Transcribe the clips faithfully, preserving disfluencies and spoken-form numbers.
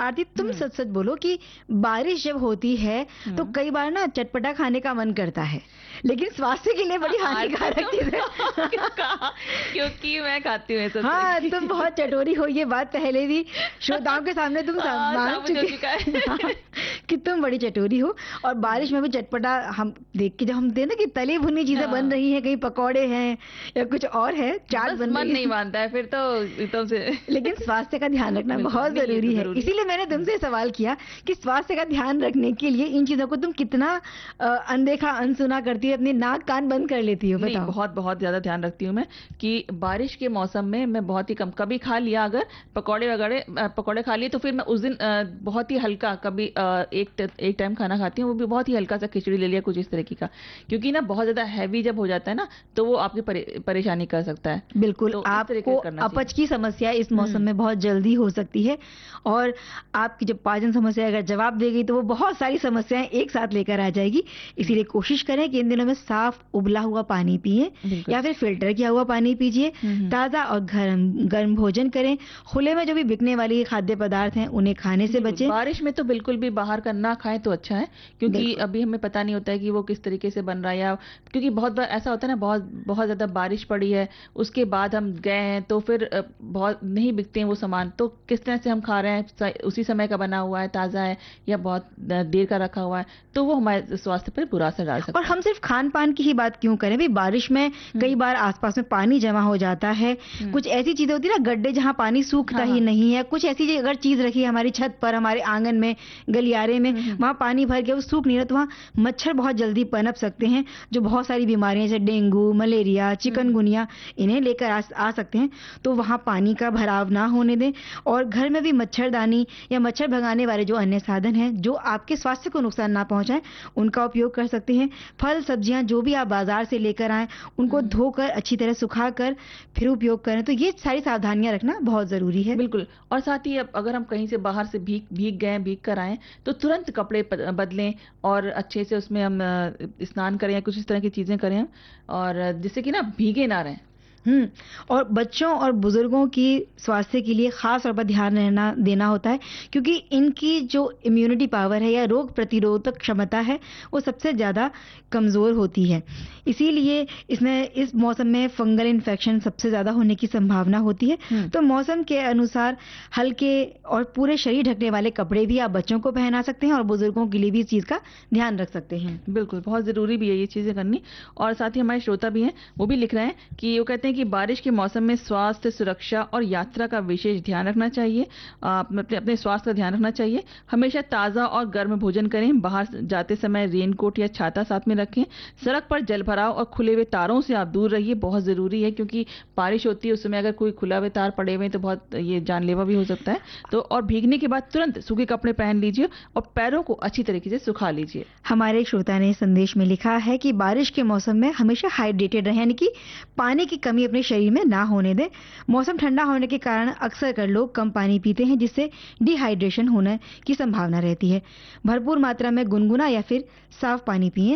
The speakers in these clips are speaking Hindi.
आरती तुम हम्म। सच सच बोलो कि बारिश जब होती है तो हम्म। कई बार ना चटपटा खाने का मन करता है, लेकिन स्वास्थ्य के लिए बड़ी आरती हानिकारक तुम चीज है। क्यों कहा? क्योंकि मैं खाती हूँ ये सब तरह हाँ, की। तुम बहुत चटोरी हो, ये बात पहले भी श्रोताओं के सामने तुम सा- हाँ, मान साबित हो चुके चुका है। हाँ, कि तुम बड़ी चटोरी हो। और बारिश में भी चटपटा हम देख के जब हम देखते ना कि तली भुनी चीजें बन हाँ, रही हैं, कहीं पकौड़े हैं या कुछ और है, चाट बस बन मन रही नहीं है, मानता है फिर तो एकदम से। लेकिन स्वास्थ्य का ध्यान रखना बिल्कुल बहुत नहीं, ये तो जरूरी है। जरूरी है। इसीलिए मैंने हम्म। तुमसे सवाल किया कि स्वास्थ्य का ध्यान रखने के लिए इन चीजों को तुम कितना अ, अनदेखा अनसुना करती हो, अपनी नाक कान बंद कर लेती हो, नहीं, बताओ। बहुत बहुत ज्यादा ध्यान रखती हूँ मैं कि बारिश के मौसम में मैं बहुत ही कम, कभी खा लिया अगर पकौड़े वगैरह, अ, पकौड़े खा लिए तो फिर मैं उस दिन अ, बहुत ही हल्का, कभी अ, एक ट- एक टाइम खाना खाती हूँ, वो भी बहुत ही हल्का सा खिचड़ी ले लिया कुछ इस तरीके का, क्योंकि ना बहुत ज्यादा हैवी जब हो जाता है ना तो वो आपकी परे, परेशानी कर सकता है। बिल्कुल, तो इस तरीके आपको से करना चाहिए। अपच की समस्या इस मौसम हम्म। में बहुत जल्दी हो सकती है, और आपकी जब पाचन समस्या अगर जवाब देगी तो वो बहुत सारी समस्याएं एक साथ लेकर आ जाएगी। हम्म। इसीलिए कोशिश करें कि इन दिनों में साफ उबला हुआ पानी पिएं बिल्कुल। या फिर फिल्टर किया हुआ पानी पीजिए, हम्म। हम्म। ताज़ा और गर्म गर्म भोजन करें, खुले में जो भी बिकने वाली खाद्य पदार्थ हैं उन्हें खाने से बिल्कुल, बचें। बारिश में तो बिल्कुल भी बाहर का ना खाएं तो अच्छा है, क्योंकि बिल्कुल। अभी हमें पता नहीं होता है कि वो किस तरीके से बन रहा है, या क्योंकि बहुत बार ऐसा होता है ना, बहुत बहुत ज्यादा बारिश पड़ी है, उसके बाद हम गए हैं तो फिर अ, बहुत नहीं बिकते हैं वो सामान, तो किस तरह से हम खा रहे हैं, स- उसी समय का बना हुआ है, ताजा है या बहुत अ, देर का रखा हुआ है, तो वो हमारे स्वास्थ्य पर बुरा असर डाल और सकता है। हम सिर्फ खान पान की ही बात क्यों करें भी, बारिश में कई हम्म। बार आसपास में पानी जमा हो जाता है। हम्म। कुछ ऐसी चीजें होती है ना, गड्ढे जहां पानी सूखता हाँ, ही हाँ। नहीं है, कुछ ऐसी अगर चीज रखी है हमारी छत पर, हमारे आंगन में, गलियारे में, हम्म। हम्म। वहां पानी भर गया, वो सूख नहीं रहा, तो वहां मच्छर बहुत जल्दी पनप सकते हैं, जो बहुत सारी बीमारियां जैसे डेंगू, मलेरिया, हम्म। हम्म। चिकनगुनिया इन्हें लेकर आ, आ सकते हैं। तो वहां पानी का भराव ना होने दें, और घर में भी मच्छरदानी या मच्छर भगाने वाले जो अन्य साधन हैं जो आपके स्वास्थ्य को नुकसान ना पहुंचाएं, उनका उपयोग कर सकते हैं। फल सब्जियां जो भी आप बाजार से लेकर आएं, उनको हम्म। धोकर अच्छी तरह सुखाकर फिर उपयोग करें। तो ये सारी सावधानियां रखना बहुत जरूरी है। बिल्कुल। और साथ ही अब अगर हम कहीं से बाहर से भीग भीग गए, भीग कर आए, तो तुरंत कपड़े प- बदलें और अच्छे से उसमें हम अ, स्नान करें या कुछ इस तरह की चीजें करें हम, और जिससे कि ना भीगे ना रहें। हम्म और बच्चों और बुजुर्गों की स्वास्थ्य के लिए खास तौर पर ध्यान रहना देना होता है, क्योंकि इनकी जो इम्यूनिटी पावर है या रोग प्रतिरोधक क्षमता है वो सबसे ज्यादा कमजोर होती है। इसीलिए इसमें इस मौसम में फंगल इन्फेक्शन सबसे ज्यादा होने की संभावना होती है। हम्म। तो मौसम के अनुसार हल्के और पूरे शरीर ढकने वाले कपड़े भी आप बच्चों को पहना सकते हैं, और बुजुर्गों के लिए भी इस चीज का ध्यान रख सकते हैं। बिल्कुल, बहुत जरूरी भी है ये चीजें करनी। और साथ ही हमारे श्रोता भी हैं, वो भी लिख रहे हैं कि वो कहते हैं कि बारिश के मौसम में स्वास्थ्य, सुरक्षा और यात्रा का विशेष ध्यान रखना चाहिए। आप अपने अपने स्वास्थ्य का ध्यान रखना चाहिए। हमेशा ताज़ा और गर्म भोजन करें। बाहर जाते समय रेनकोट या छाता साथ में रखें। सड़क पर जलभराव और खुले हुए तारों से आप दूर रहिए, बहुत जरूरी है, क्योंकि बारिश होती है उस समय अगर कोई खुला हुए तार पड़े हुए हैं तो बहुत ये जानलेवा भी हो सकता है। तो और भीगने के बाद तुरंत सूखे कपड़े पहन लीजिए और पैरों को अच्छी तरीके से सुखा लीजिए। हमारे एक श्रोता ने संदेश में लिखा है कि बारिश के मौसम में हमेशा हाइड्रेटेड रहें, यानी कि पानी की कमी अपने शरीर में ना होने दें। मौसम ठंडा होने के कारण अक्सर कर लोग कम पानी पीते हैं, जिससे डिहाइड्रेशन होने की संभावना रहती है। भरपूर मात्रा में गुनगुना या फिर साफ पानी पिएं।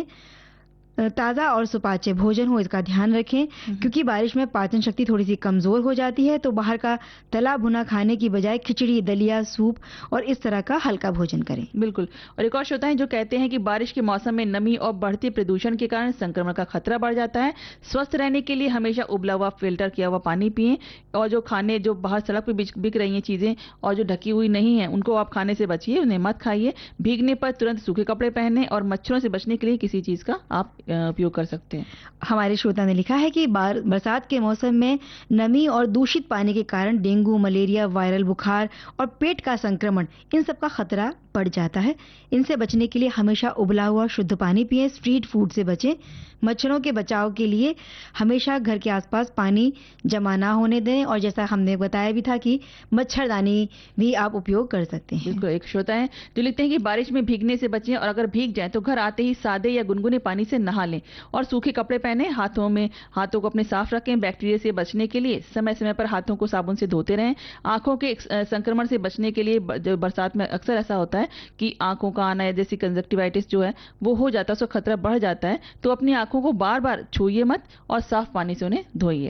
ताज़ा और सुपाच्य भोजन हो, इसका ध्यान रखें, हम्म। क्योंकि बारिश में पाचन शक्ति थोड़ी सी कमजोर हो जाती है। तो बाहर का तला भुना खाने की बजाय खिचड़ी, दलिया, सूप और इस तरह का हल्का भोजन करें। बिल्कुल। और एक और श्रोता है जो कहते हैं कि बारिश के मौसम में नमी और बढ़ते प्रदूषण के कारण संक्रमण का खतरा बढ़ जाता है। स्वस्थ रहने के लिए हमेशा उबला हुआ, फिल्टर किया हुआ पानी पिएं, और जो खाने जो बाहर सड़क पे बिक बिक रही हैं चीजें और जो ढकी हुई नहीं है, उनको आप खाने से बचिए, उन्हें मत खाइए। भीगने पर तुरंत सूखे कपड़े पहने, और मच्छरों से बचने के लिए किसी चीज का आप अ, उपयोग कर सकते हैं। हमारे श्रोता ने लिखा है कि बार बरसात के मौसम में नमी और दूषित पानी के कारण डेंगू, मलेरिया, वायरल बुखार और पेट का संक्रमण, इन सब का खतरा बढ़ जाता है। इनसे बचने के लिए हमेशा उबला हुआ शुद्ध पानी पिएं, स्ट्रीट फूड से बचें। मच्छरों के बचाव के लिए हमेशा घर के आसपास पानी जमा ना होने दें, और जैसा हमने बताया भी था कि मच्छरदानी भी आप उपयोग कर सकते हैं। बिल्कुल। एक श्रोता है जो लिखते हैं कि बारिश में भीगने से बचें, और अगर भीग जाएं तो घर आते ही सादे या गुनगुने पानी से नहा लें और सूखे कपड़े पहने। हाथों में हाथों को अपने साफ रखें। बैक्टीरिया से बचने के लिए समय समय पर हाथों को साबुन से धोते रहें। आंखों के अ, संक्रमण से बचने के लिए ब- जो बरसात में अक्सर ऐसा होता है कि आंखों का आना या जैसी कंजक्टिवाइटिस जो है वो हो जाता है, उसका खतरा बढ़ जाता है। तो अपनी आंखों को बार बार छूइए मत और साफ पानी से उन्हें धोइए।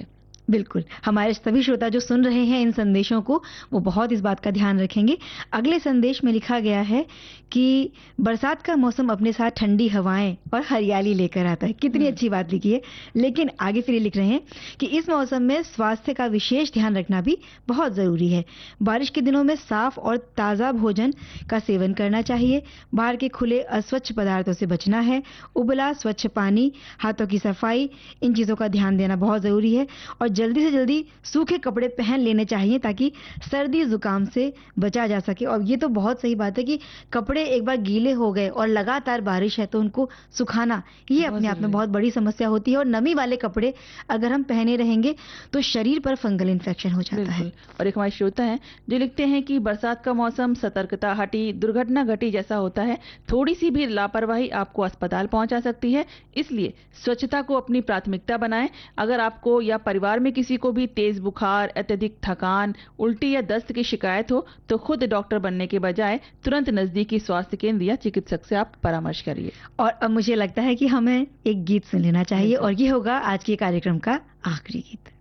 बिल्कुल, हमारे सभी श्रोता जो सुन रहे हैं इन संदेशों को, वो बहुत इस बात का ध्यान रखेंगे। अगले संदेश में लिखा गया है कि बरसात का मौसम अपने साथ ठंडी हवाएं और हरियाली लेकर आता है। कितनी हम्म। अच्छी बात लिखी है। लेकिन आगे फिर ये लिख रहे हैं कि इस मौसम में स्वास्थ्य का विशेष ध्यान रखना भी बहुत जरूरी है। बारिश के दिनों में साफ और ताज़ा भोजन का सेवन करना चाहिए। बाहर के खुले अस्वच्छ पदार्थों से बचना है। उबला स्वच्छ पानी, हाथों की सफाई, इन चीज़ों का ध्यान देना बहुत ज़रूरी है। और जल्दी से जल्दी सूखे कपड़े पहन लेने चाहिए ताकि सर्दी जुकाम से बचा जा सके। और ये तो बहुत सही बात है कि कपड़े एक बार गीले हो गए और लगातार बारिश है तो उनको सुखाना, ये बहुत अपने आप में जरूरी है। बहुत बड़ी समस्या होती है। और नमी वाले कपड़े अगर हम पहने रहेंगे तो शरीर पर फंगल इन्फेक्शन हो जाता है। बिल्कुल। और एक हमारे श्रोता हैं जो लिखते हैं कि बरसात का मौसम सतर्कता हटी, दुर्घटना घटी जैसा होता है। थोड़ी सी भी लापरवाही आपको अस्पताल पहुंचा सकती है, इसलिए स्वच्छता को अपनी प्राथमिकता बनाएं। अगर आपको या परिवार में किसी को भी तेज बुखार, अत्यधिक थकान, उल्टी या दस्त की शिकायत हो तो खुद डॉक्टर बनने के बजाय तुरंत नजदीकी स्वास्थ्य केंद्र या चिकित्सक से आप परामर्श करिए। और अब मुझे लगता है कि हमें एक गीत सुन लेना चाहिए बिल्कुल। और ये होगा आज के कार्यक्रम का आखिरी गीत।